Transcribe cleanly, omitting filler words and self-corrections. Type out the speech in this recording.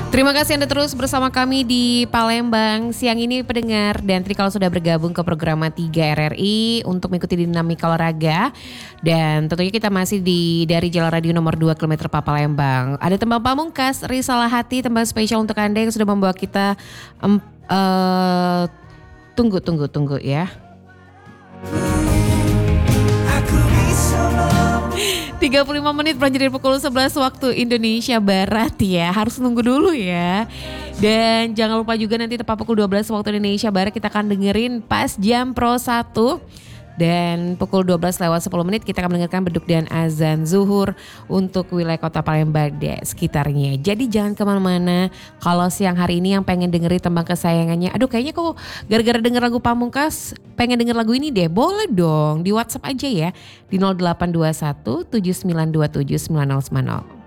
Terima kasih Anda terus bersama kami di Palembang siang ini pendengar, dan tadi kalau sudah bergabung ke program 3 RRI untuk mengikuti dinamika olahraga, dan tentunya kita masih dari Jalan Radio nomor 2 km Palembang. Ada tembang pamungkas Risalah Hati, tembang spesial untuk Anda yang sudah membawa kita tunggu ya. 35 menit beranjak dari pukul 11 waktu Indonesia Barat ya. Harus nunggu dulu ya. Dan jangan lupa juga nanti tepat pukul 12 waktu Indonesia Barat kita akan dengerin Pas Jam Pro 1. Dan pukul 12 lewat 10 menit kita akan mendengarkan beduk dan azan zuhur untuk wilayah kota Palembang dan sekitarnya. Jadi jangan kemana-mana. Kalau siang hari ini yang pengen dengerin tembang kesayangannya, aduh kayaknya kok gara-gara denger lagu Pamungkas pengen denger lagu ini deh, boleh dong di WhatsApp aja ya di 0821 7927 9090.